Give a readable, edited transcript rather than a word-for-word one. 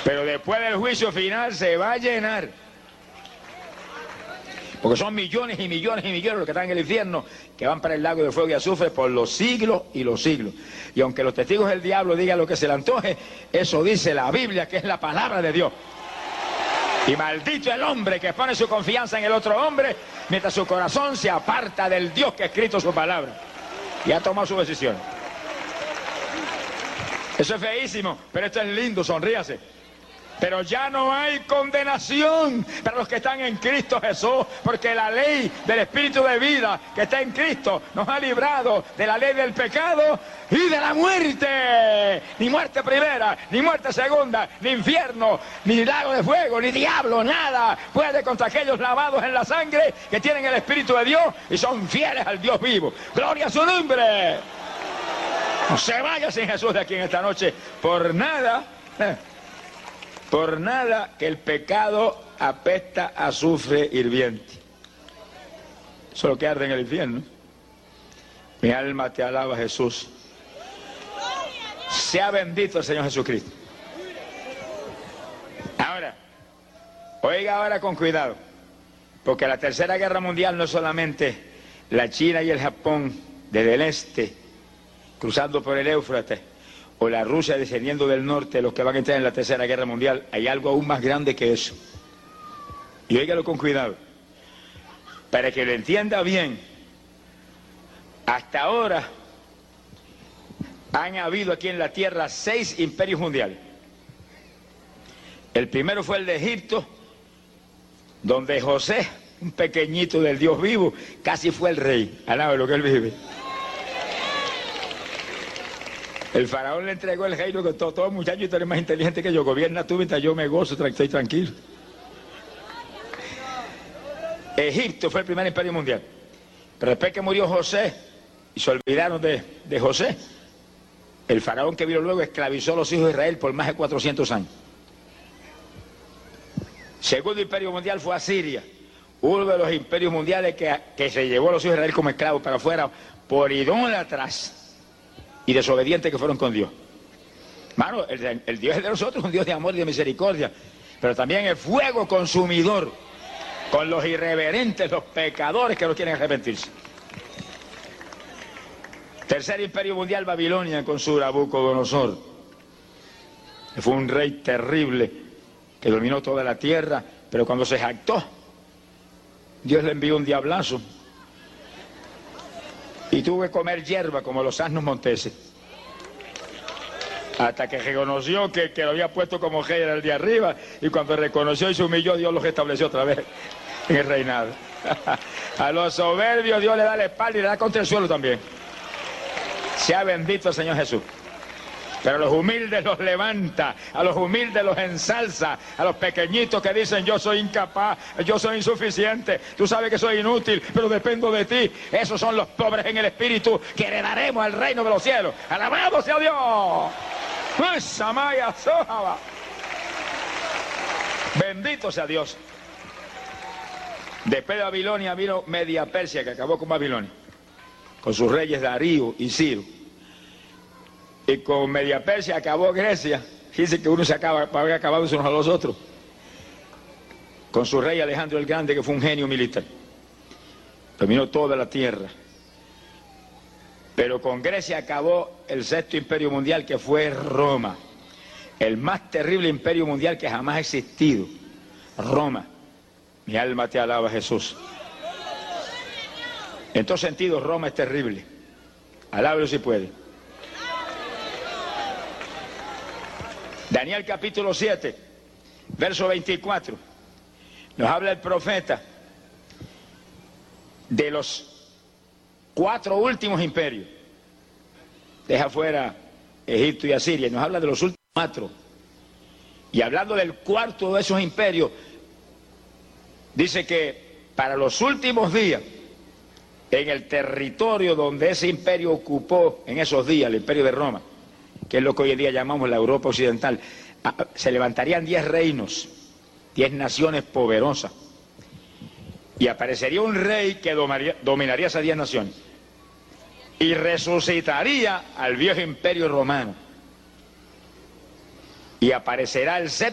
Pero después del juicio final se va a llenar. Porque son millones y millones y millones los que están en el infierno, que van para el lago de fuego y azufre por los siglos y los siglos. Y aunque los testigos del diablo digan lo que se le antoje, eso dice la Biblia, que es la palabra de Dios. Y maldito el hombre que pone su confianza en el otro hombre, mientras su corazón se aparta del Dios que ha escrito su palabra. Y ha tomado su decisión. Eso es feísimo, pero esto es lindo, sonríase. Pero ya no hay condenación para los que están en Cristo Jesús, porque la ley del Espíritu de vida que está en Cristo nos ha librado de la ley del pecado y de la muerte. Ni muerte primera, ni muerte segunda, ni infierno, ni lago de fuego, ni diablo, nada puede contra aquellos lavados en la sangre que tienen el Espíritu de Dios y son fieles al Dios vivo. ¡Gloria a su nombre! No se vaya sin Jesús de aquí en esta noche por nada. Por nada, que el pecado apesta a azufre hirviente. Eso es lo que arde en el infierno. Mi alma te alaba, Jesús. Sea bendito el Señor Jesucristo. Ahora, oiga ahora con cuidado, porque la Tercera Guerra Mundial no es solamente la China y el Japón desde el este, cruzando por el Éufrates, o la Rusia descendiendo del norte, los que van a entrar en la Tercera Guerra Mundial. Hay algo aún más grande que eso. Y óigalo con cuidado, para que lo entienda bien. Hasta ahora han habido aquí en la tierra 6 imperios mundiales. El primero fue el de Egipto, donde José, un pequeñito del Dios vivo, casi fue el rey. Alaba lo que él vive. El faraón le entregó el reino con todo muchacho, tú eres más inteligente que yo, gobierna tú mientras yo me gozo, estoy tranquilo. Egipto fue el primer imperio mundial. Pero después que murió José y se olvidaron de José, el faraón que vino luego esclavizó a los hijos de Israel por más de 400 años. Segundo imperio mundial fue Asiria, uno de los imperios mundiales que se llevó a los hijos de Israel como esclavos para afuera por idólatras y desobedientes que fueron con Dios. Mano, el Dios es de nosotros, un Dios de amor y de misericordia, pero también es fuego consumidor con los irreverentes, los pecadores que no quieren arrepentirse. Tercer imperio mundial, Babilonia, con su Nabucodonosor. Fue un rey terrible que dominó toda la tierra, pero cuando se jactó, Dios le envió un diablazo y tuvo que comer hierba como los asnos monteses, hasta que reconoció que lo había puesto como rey era el de arriba, y cuando reconoció y se humilló, Dios los restableció otra vez en el reinado. A los soberbios Dios le da la espalda y le da contra el suelo también. Sea bendito el Señor Jesús. Pero a los humildes los levanta, a los humildes los ensalza, a los pequeñitos que dicen yo soy incapaz, yo soy insuficiente, tú sabes que soy inútil, pero dependo de ti. Esos son los pobres en el espíritu que heredaremos el reino de los cielos. ¡Alabado sea Dios! Bendito sea Dios. Después de Babilonia vino Media Persia, que acabó con Babilonia, con sus reyes Darío y Ciro. Y con Media Persia acabó Grecia. Dice que uno se acaba para haber acabado unos a los otros. Con su rey Alejandro el Grande, que fue un genio militar. Dominó toda la tierra. Pero con Grecia acabó el sexto imperio mundial, que fue Roma. El más terrible imperio mundial que jamás ha existido. Roma. Mi alma te alaba, Jesús. En todos sentidos, Roma es terrible. Alábelo si puede. Daniel capítulo 7, verso 24, nos habla el profeta de los 4 últimos imperios. Deja fuera Egipto y Asiria, nos habla de los últimos 4. Y hablando del cuarto de esos imperios, dice que para los últimos días, en el territorio donde ese imperio ocupó en esos días, el imperio de Roma, que es lo que hoy en día llamamos la Europa occidental, se levantarían 10 reinos, 10 naciones poderosas, y aparecería un rey que dominaría esas 10 naciones, y resucitaría al viejo imperio romano, y aparecerá el